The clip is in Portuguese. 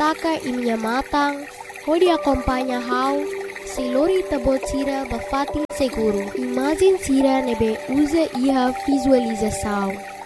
saca e minha matang, onde acompanha how, se lori tabot sira bafati seguro. Imagem sira nebe usa iha visualização.